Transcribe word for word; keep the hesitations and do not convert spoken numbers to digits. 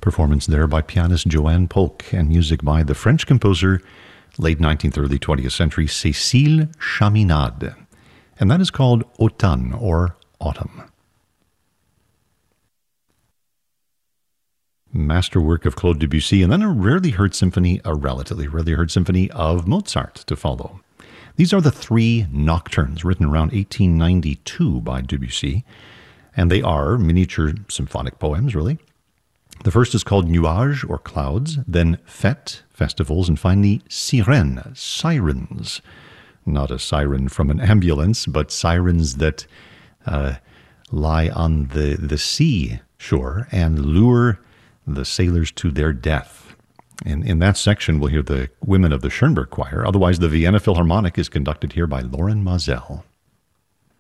Performance there by pianist Joanne Polk and music by the French composer, late nineteenth, early twentieth century, Cécile Chaminade. And that is called Automne, or Autumn. Masterwork of Claude Debussy, and then a rarely heard symphony, a relatively rarely heard symphony of Mozart to follow. These are the three nocturnes written around eighteen ninety-two by Debussy, and they are miniature symphonic poems, really. The first is called Nuages, or Clouds, then Fête, festivals, and finally Sirènes, sirens. Not a siren from an ambulance, but sirens that uh, lie on the, the sea shore and lure the sailors to their death. In, in that section, we'll hear the women of the Schoenberg Choir. Otherwise, the Vienna Philharmonic is conducted here by Loren Maazel.